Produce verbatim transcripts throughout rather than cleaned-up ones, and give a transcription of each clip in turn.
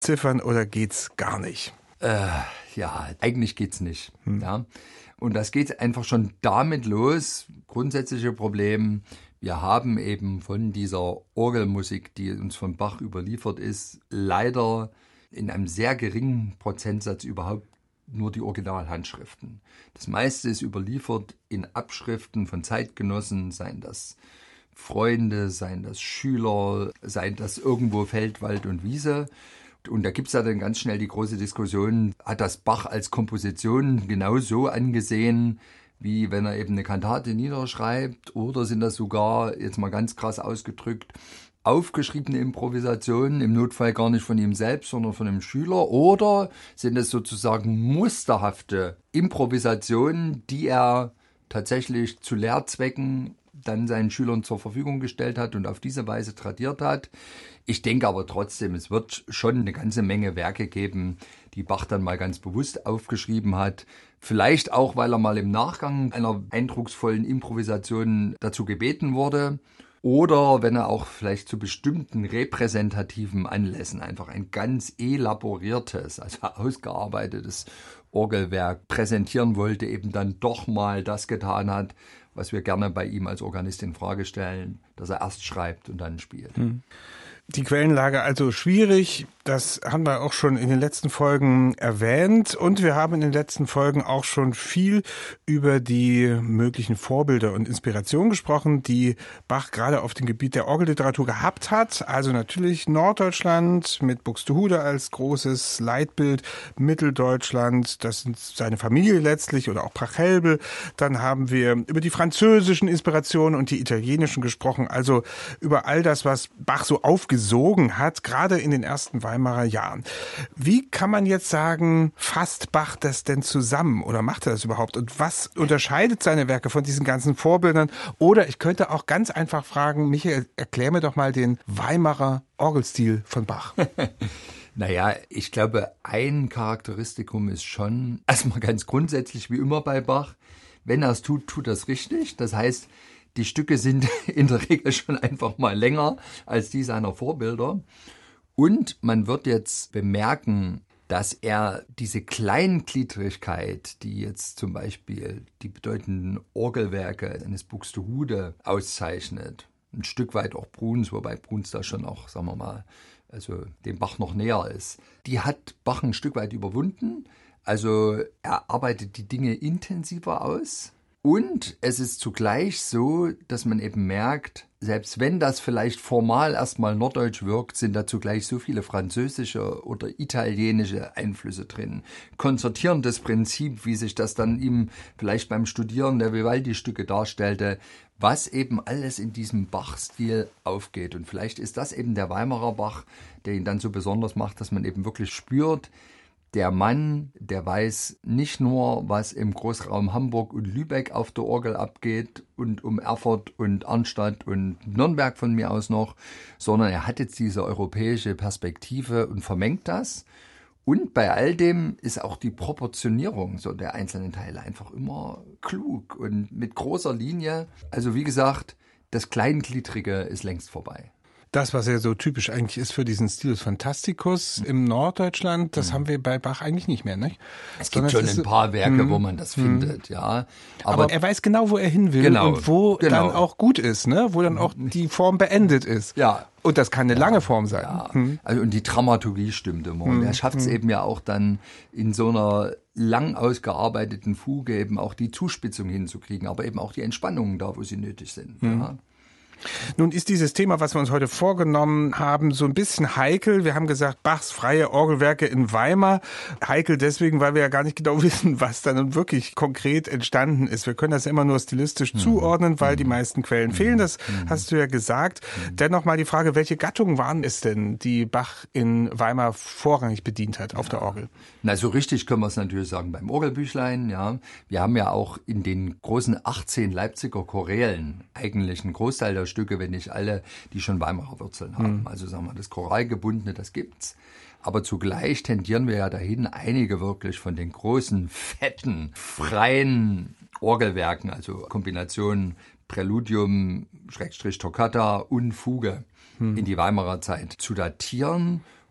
entziffern oder geht's gar nicht? Äh, ja, eigentlich geht's nicht. Hm. Ja. Und das geht einfach schon damit los, grundsätzliche Problem. Wir haben eben von dieser Orgelmusik, die uns von Bach überliefert ist, leider in einem sehr geringen Prozentsatz überhaupt nur die Originalhandschriften. Das meiste ist überliefert in Abschriften von Zeitgenossen, seien das Freunde, seien das Schüler, seien das irgendwo Feld, Wald und Wiese. Und da gibt es ja dann ganz schnell die große Diskussion, hat das Bach als Komposition genauso angesehen, wie wenn er eben eine Kantate niederschreibt, oder sind das sogar, jetzt mal ganz krass ausgedrückt, aufgeschriebene Improvisationen, im Notfall gar nicht von ihm selbst, sondern von einem Schüler, oder sind es sozusagen musterhafte Improvisationen, die er tatsächlich zu Lehrzwecken dann seinen Schülern zur Verfügung gestellt hat und auf diese Weise tradiert hat. Ich denke aber trotzdem, es wird schon eine ganze Menge Werke geben, die Bach dann mal ganz bewusst aufgeschrieben hat. Vielleicht auch, weil er mal im Nachgang einer eindrucksvollen Improvisation dazu gebeten wurde. Oder wenn er auch vielleicht zu bestimmten repräsentativen Anlässen einfach ein ganz elaboriertes, also ausgearbeitetes Orgelwerk präsentieren wollte, eben dann doch mal das getan hat, was wir gerne bei ihm als Organist in Frage stellen, dass er erst schreibt und dann spielt. Hm. Die Quellenlage also schwierig, das haben wir auch schon in den letzten Folgen erwähnt, und wir haben in den letzten Folgen auch schon viel über die möglichen Vorbilder und Inspirationen gesprochen, die Bach gerade auf dem Gebiet der Orgelliteratur gehabt hat. Also natürlich Norddeutschland mit Buxtehude als großes Leitbild, Mitteldeutschland, das sind seine Familie letztlich, oder auch Prachelbel. Dann haben wir über die französischen Inspirationen und die italienischen gesprochen, also über all das, was Bach so aufgesogen hat, gerade in den ersten Weimarer Jahren. Wie kann man jetzt sagen, fasst Bach das denn zusammen oder macht er das überhaupt? Und was unterscheidet seine Werke von diesen ganzen Vorbildern? Oder ich könnte auch ganz einfach fragen, Michael, erklär mir doch mal den Weimarer Orgelstil von Bach. Naja, ich glaube, ein Charakteristikum ist schon erstmal ganz grundsätzlich wie immer bei Bach, wenn er es tut, tut er es richtig. Das heißt, die Stücke sind in der Regel schon einfach mal länger als die seiner Vorbilder. Und man wird jetzt bemerken, dass er diese Kleingliedrigkeit, die jetzt zum Beispiel die bedeutenden Orgelwerke eines Buxtehude auszeichnet, ein Stück weit auch Bruns, wobei Bruns da schon auch, sagen wir mal, also dem Bach noch näher ist, die hat Bach ein Stück weit überwunden. Also er arbeitet die Dinge intensiver aus. Und es ist zugleich so, dass man eben merkt, selbst wenn das vielleicht formal erstmal norddeutsch wirkt, sind da zugleich so viele französische oder italienische Einflüsse drin. Konzertierendes Prinzip, wie sich das dann ihm vielleicht beim Studieren der Vivaldi-Stücke darstellte, was eben alles in diesem Bach-Stil aufgeht. Und vielleicht ist das eben der Weimarer Bach, der ihn dann so besonders macht, dass man eben wirklich spürt, der Mann, der weiß nicht nur, was im Großraum Hamburg und Lübeck auf der Orgel abgeht und um Erfurt und Arnstadt und Nürnberg von mir aus noch, sondern er hat jetzt diese europäische Perspektive und vermengt das. Und bei all dem ist auch die Proportionierung so der einzelnen Teile einfach immer klug und mit großer Linie. Also wie gesagt, das Kleingliedrige ist längst vorbei. Das, was ja so typisch eigentlich ist für diesen Stilus Fantasticus im Norddeutschland, das mhm. haben wir bei Bach eigentlich nicht mehr, nicht? Es gibt Sondern schon ein paar Werke, mh, wo man das mh. findet, ja. Aber, Aber er weiß genau, wo er hin will genau, und wo genau. dann auch gut ist, ne? Wo dann auch die Form beendet ist. Ja. Und das kann eine ja, lange Form sein. Ja. Hm. Also und die Dramaturgie stimmt immer. Und hm. er schafft es hm. eben ja auch dann in so einer lang ausgearbeiteten Fuge eben auch die Zuspitzung hinzukriegen, aber eben auch die Entspannungen da, wo sie nötig sind. Hm. Ja. Nun ist dieses Thema, was wir uns heute vorgenommen haben, so ein bisschen heikel. Wir haben gesagt, Bachs freie Orgelwerke in Weimar. Heikel deswegen, weil wir ja gar nicht genau wissen, was da nun wirklich konkret entstanden ist. Wir können das immer nur stilistisch mhm. zuordnen, weil mhm. die meisten Quellen mhm. fehlen. Das mhm. hast du ja gesagt. Mhm. Dennoch mal die Frage, welche Gattungen waren es denn, die Bach in Weimar vorrangig bedient hat auf ja. der Orgel? Na, so richtig können wir es natürlich sagen beim Orgelbüchlein. Ja, wir haben ja auch in den großen achtzehn Leipziger Chorälen eigentlich einen Großteil der Stücke, wenn nicht alle, die schon Weimarer Wurzeln haben. Mhm. Also sagen wir, das Choralgebundene, das gibt's. Aber zugleich tendieren wir ja dahin, einige wirklich von den großen, fetten, freien Orgelwerken, also Kombinationen Präludium, Schrägstrich Toccata und Fuge mhm. in die Weimarer Zeit zu datieren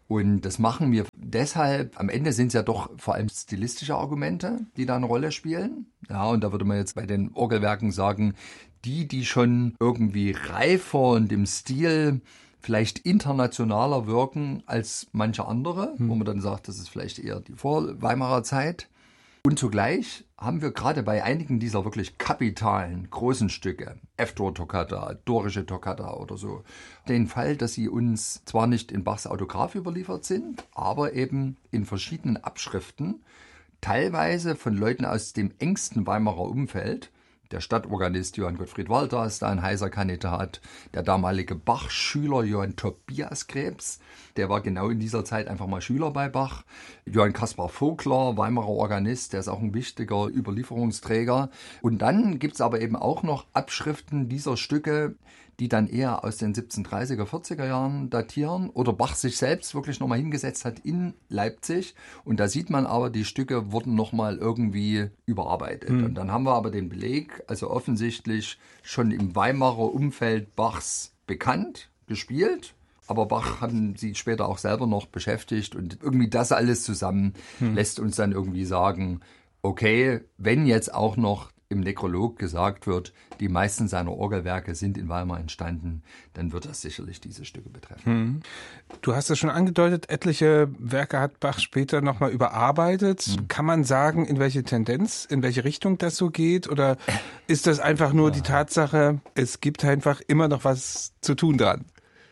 Und das machen wir deshalb, am Ende sind es ja doch vor allem stilistische Argumente, die da eine Rolle spielen. Ja, und da würde man jetzt bei den Orgelwerken sagen, die, die schon irgendwie reifer und im Stil vielleicht internationaler wirken als manche andere, hm. wo man dann sagt, das ist vielleicht eher die Vor-Weimarer Zeit. Und zugleich haben wir gerade bei einigen dieser wirklich kapitalen, großen Stücke, F-Dur-Toccata, dorische Toccata oder so, den Fall, dass sie uns zwar nicht in Bachs Autograph überliefert sind, aber eben in verschiedenen Abschriften, teilweise von Leuten aus dem engsten Weimarer Umfeld. Der Stadtorganist Johann Gottfried Walter ist da ein heißer Kandidat. Der damalige Bach-Schüler Johann Tobias Krebs, der war genau in dieser Zeit einfach mal Schüler bei Bach. Johann Caspar Vogler, Weimarer Organist, der ist auch ein wichtiger Überlieferungsträger. Und dann gibt's aber eben auch noch Abschriften dieser Stücke, die dann eher aus den siebzehnhundertdreißiger, vierziger Jahren datieren oder Bach sich selbst wirklich nochmal hingesetzt hat in Leipzig. Und da sieht man aber, die Stücke wurden nochmal irgendwie überarbeitet. Mhm. Und dann haben wir aber den Beleg, also offensichtlich schon im Weimarer Umfeld Bachs bekannt, gespielt. Aber Bach haben sie später auch selber noch beschäftigt. Und irgendwie das alles zusammen mhm. lässt uns dann irgendwie sagen, okay, wenn jetzt auch noch im Nekrolog gesagt wird, die meisten seiner Orgelwerke sind in Weimar entstanden, dann wird das sicherlich diese Stücke betreffen. Hm. Du hast es schon angedeutet, etliche Werke hat Bach später nochmal überarbeitet. Hm. Kann man sagen, in welche Tendenz, in welche Richtung das so geht? Oder ist das einfach nur ja. die Tatsache, es gibt einfach immer noch was zu tun dran?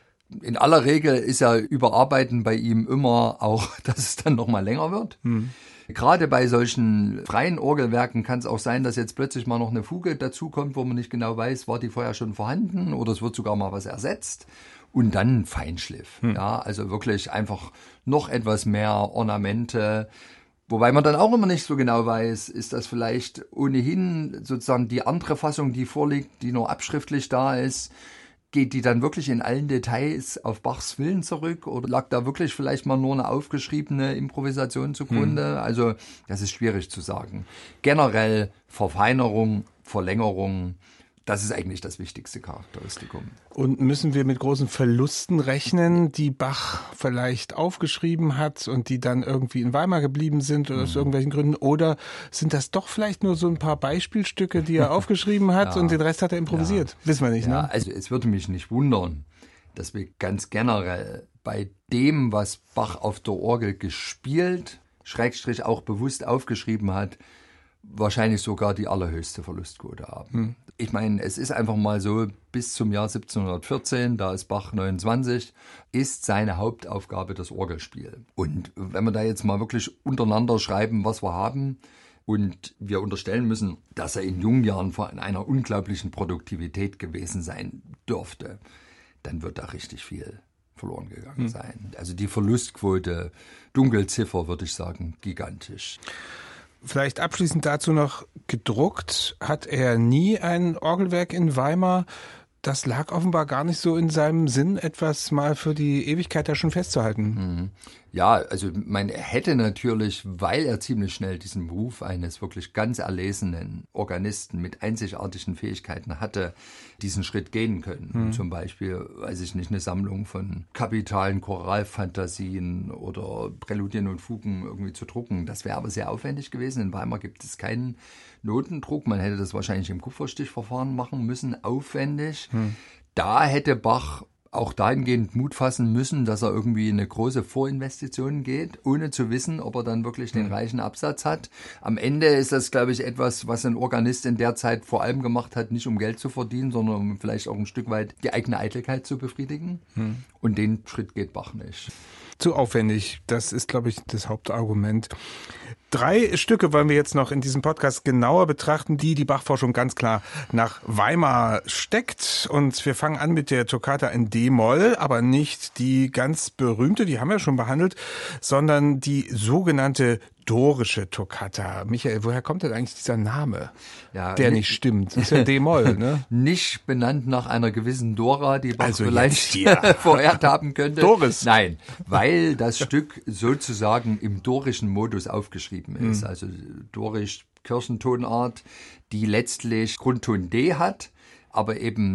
In aller Regel ist ja Überarbeiten bei ihm immer auch, dass es dann nochmal länger wird. Hm. Gerade bei solchen freien Orgelwerken kann es auch sein, dass jetzt plötzlich mal noch eine Fuge dazukommt, wo man nicht genau weiß, war die vorher schon vorhanden oder es wird sogar mal was ersetzt. Und dann Feinschliff. Hm. Ja, also wirklich einfach noch etwas mehr Ornamente. Wobei man dann auch immer nicht so genau weiß, ist das vielleicht ohnehin sozusagen die andere Fassung, die vorliegt, die nur abschriftlich da ist. Geht die dann wirklich in allen Details auf Bachs Willen zurück oder lag da wirklich vielleicht mal nur eine aufgeschriebene Improvisation zugrunde? Hm. Also das ist schwierig zu sagen. Generell Verfeinerung, Verlängerung, das ist eigentlich das wichtigste Charakteristikum. Und müssen wir mit großen Verlusten rechnen, die Bach vielleicht aufgeschrieben hat und die dann irgendwie in Weimar geblieben sind oder mhm. aus irgendwelchen Gründen? Oder sind das doch vielleicht nur so ein paar Beispielstücke, die er aufgeschrieben hat ja. und den Rest hat er improvisiert? Ja. Wissen wir nicht, ja, ne? Also es würde mich nicht wundern, dass wir ganz generell bei dem, was Bach auf der Orgel gespielt, Schrägstrich auch bewusst aufgeschrieben hat, wahrscheinlich sogar die allerhöchste Verlustquote haben. Hm. Ich meine, es ist einfach mal so, bis zum Jahr siebzehnhundertvierzehn, da ist Bach neunundzwanzig, ist seine Hauptaufgabe das Orgelspiel. Und wenn wir da jetzt mal wirklich untereinander schreiben, was wir haben, und wir unterstellen müssen, dass er in jungen Jahren von einer unglaublichen Produktivität gewesen sein dürfte, dann wird da richtig viel verloren gegangen hm. sein. Also die Verlustquote, Dunkelziffer, würde ich sagen, gigantisch. Vielleicht abschließend dazu noch, gedruckt hat er nie ein Orgelwerk in Weimar. Das lag offenbar gar nicht so in seinem Sinn, etwas mal für die Ewigkeit da schon festzuhalten. Ja, also man hätte natürlich, weil er ziemlich schnell diesen Ruf eines wirklich ganz erlesenen Organisten mit einzigartigen Fähigkeiten hatte, diesen Schritt gehen können. Mhm. Zum Beispiel, weiß ich nicht, eine Sammlung von kapitalen Choralfantasien oder Präludien und Fugen irgendwie zu drucken. Das wäre aber sehr aufwendig gewesen. In Weimar gibt es keinen Notendruck. Man hätte das wahrscheinlich im Kupferstichverfahren machen müssen, aufwendig. Mhm. Da hätte Bach auch dahingehend Mut fassen müssen, dass er irgendwie eine große Vorinvestition geht, ohne zu wissen, ob er dann wirklich den reichen Absatz hat. Am Ende ist das, glaube ich, etwas, was ein Organist in der Zeit vor allem gemacht hat, nicht um Geld zu verdienen, sondern um vielleicht auch ein Stück weit die eigene Eitelkeit zu befriedigen. Hm. Und den Schritt geht Bach nicht. Zu aufwendig, das ist, glaube ich, das Hauptargument. Drei Stücke wollen wir jetzt noch in diesem Podcast genauer betrachten, die die Bach-Forschung ganz klar nach Weimar steckt. Und wir fangen an mit der Toccata in D-Moll, aber nicht die ganz berühmte, die haben wir schon behandelt, sondern die sogenannte dorische Toccata. Michael, woher kommt denn eigentlich dieser Name, ja, der nicht stimmt? Das ist ja D-Moll, ne? Nicht benannt nach einer gewissen Dora, die Bach also vielleicht ja. verehrt haben könnte. Doris. Nein, weil das Stück sozusagen im dorischen Modus aufgeschrieben ist. Mhm. Also dorisch Kirchentonart, die letztlich Grundton D hat, aber eben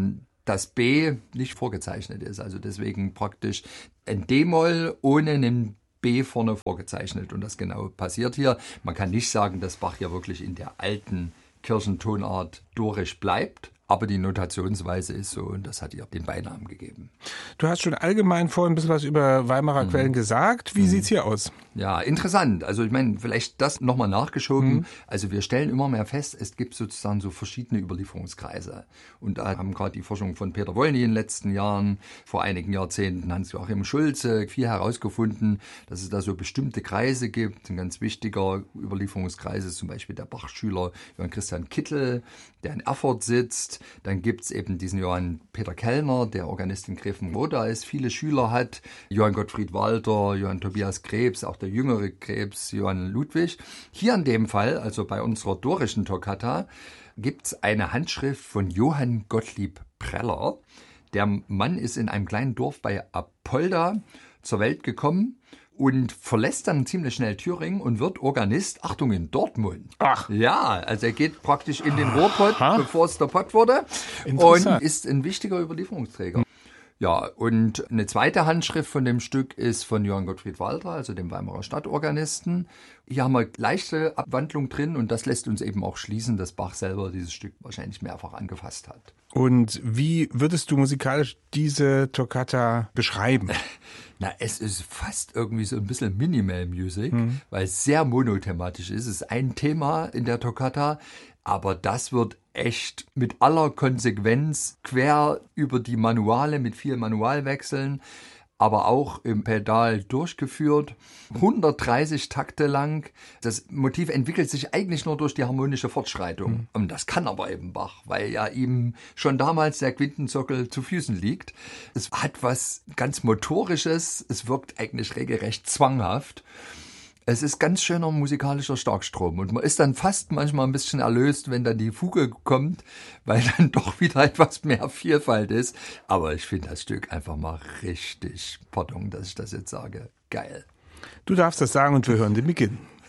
das B nicht vorgezeichnet ist. Also deswegen praktisch ein D-Moll ohne einen B vorne vorgezeichnet. Und das genau passiert hier. Man kann nicht sagen, dass Bach hier wirklich in der alten Kirchentonart dorisch bleibt. Aber die Notationsweise ist so und das hat ihr den Beinamen gegeben. Du hast schon allgemein vorhin ein bisschen was über Weimarer mhm. Quellen gesagt. Wie mhm. sieht's hier aus? Ja, interessant. Also ich meine, vielleicht das nochmal nachgeschoben. Mhm. Also wir stellen immer mehr fest, es gibt sozusagen so verschiedene Überlieferungskreise. Und da haben gerade die Forschung von Peter Wollny in den letzten Jahren, vor einigen Jahrzehnten Hans-Joachim Schulze viel herausgefunden, dass es da so bestimmte Kreise gibt. Ein ganz wichtiger Überlieferungskreis ist zum Beispiel der Bach-Schüler Johann Christian Kittel, der in Erfurt sitzt. Dann gibt's eben diesen Johann Peter Kellner, der Organist in Grevenroda ist, viele Schüler hat. Johann Gottfried Walter, Johann Tobias Krebs, auch der jüngere Krebs, Johann Ludwig. Hier in dem Fall, also bei unserer dorischen Toccata, gibt's eine Handschrift von Johann Gottlieb Preller. Der Mann ist in einem kleinen Dorf bei Apolda zur Welt gekommen und verlässt dann ziemlich schnell Thüringen und wird Organist, Achtung, in Dortmund. Ach. Ja, also er geht praktisch in den Rohrpott, Aha. bevor es der Pott wurde und ist ein wichtiger Überlieferungsträger. Ja, und eine zweite Handschrift von dem Stück ist von Johann Gottfried Walter, also dem Weimarer Stadtorganisten. Hier haben wir leichte Abwandlung drin und das lässt uns eben auch schließen, dass Bach selber dieses Stück wahrscheinlich mehrfach angefasst hat. Und wie würdest du musikalisch diese Toccata beschreiben? Na, es ist fast irgendwie so ein bisschen Minimal Music, mhm. weil es sehr monothematisch ist. Es ist ein Thema in der Toccata, aber das wird echt mit aller Konsequenz quer über die Manuale mit vielen Manualwechseln, aber auch im Pedal durchgeführt, hundertdreißig Takte lang. Das Motiv entwickelt sich eigentlich nur durch die harmonische Fortschreitung. Mhm. Und das kann aber eben Bach, weil ja ihm schon damals der Quintensockel zu Füßen liegt. Es hat was ganz Motorisches, es wirkt eigentlich regelrecht zwanghaft. Es ist ganz schöner musikalischer Starkstrom und man ist dann fast manchmal ein bisschen erlöst, wenn dann die Fuge kommt, weil dann doch wieder etwas mehr Vielfalt ist. Aber ich finde das Stück einfach mal richtig, pardon, dass ich das jetzt sage, geil. Du darfst das sagen und wir hören den Beginn.